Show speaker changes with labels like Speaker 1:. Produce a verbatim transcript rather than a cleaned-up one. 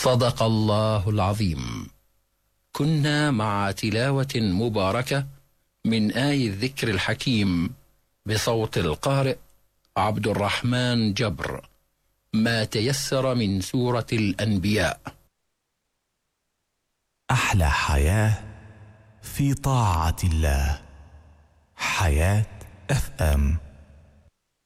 Speaker 1: صدق الله العظيم. كنا مع تلاوة مباركة من آي الذكر الحكيم بصوت القارئ عبد الرحمن جبر، ما تيسر من سورة الأنبياء.
Speaker 2: أحلى حياة في طاعة الله. حياة اف ام.